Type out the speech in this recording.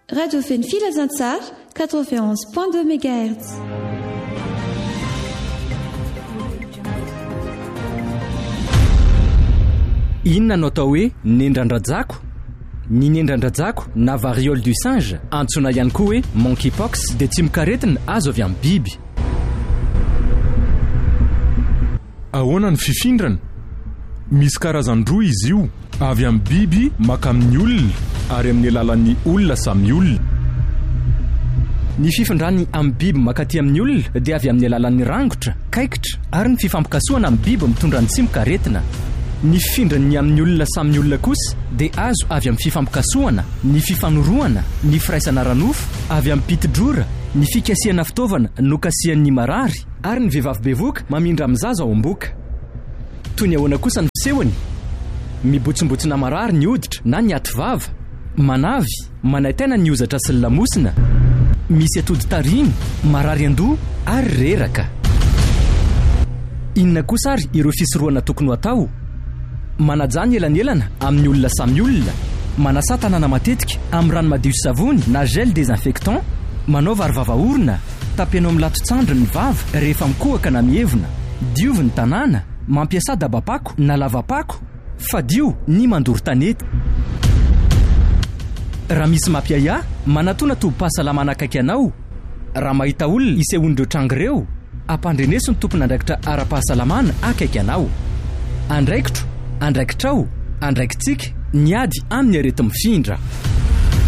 Radio Feny Filazantsara 91.2 MHz. Inona no atao hoe nendrandrajako? Ny nendrandrajako na variole du singe, antsoina ihany koa hoe monkeypox, dia tsy mikaretina azo avy amin'ny biby. Ahoana ny fifindrana? Misy karazany roa izy io, avy amin'ny biby maka amin'ny olona ary amin'ny alalan'ny olona samy olona. Ny fifindrany amin'ny biby makaty amin'ny olona dia avy amin'ny alalan'ny rangotra, kaikitra ary ny fifampikasoana amin'ny biby mitondra ny tsy mikaretina. Ny fifindrany amin'ny olona samy olona kosa dia azo avy amin'ny fifampikasoana, ny fifanoroana, ny firaisana ranofo, avy amin'ny pitidrora, ny fikasiana fitaovana no kasian'ny marary ary ny vehivavy bevoka mamindra amin'ny zaza ao am-boka. Toy ny ahoana kosa ny fisehony? Mibotsombotsona marary ny hoditra na ny ativava, manavy, manaitaina ny ozatra sy ny lamosina, misy atody tariny, marary an-doha ary reraka. Inona kosa ary ireo fisorohana tokony atao? Manajany elanelana amin'ny olona samy olona, manasa tanana matetika amin'ny rano madio sy savony na gel désinfectant, manao varovava orona, tapenao amin'ny lato-tsandro ny vava rehefa mikohaka na mievina, diovy ny tanàna, mampiasa dabapako na lavapako, fadio ny mandoro tanety. Raha misy mampiaya, manatona tobim-pahasalamana akaiky anao. Raha mahita olona isehon'ireo trango ireo, ampandreneso ny tompon'andraikitra ara-pahasalamana akaiky anao. Andraikitro, andraikitrao, andraikitsika, niady amin'ny arety mifindra.